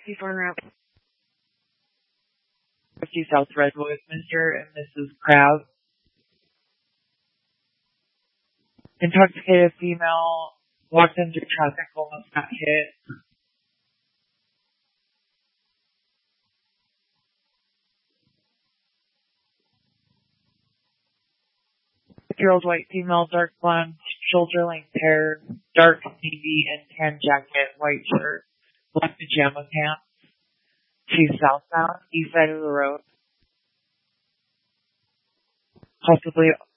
64 Route 50 South Redwood, Mr. and Mrs. Crab. Intoxicated female walked into traffic, almost got hit. 50-year-old white female, dark blonde, shoulder-length hair, dark navy and tan jacket, white shirt, black pajama pants. She's southbound, east side of the road. Possibly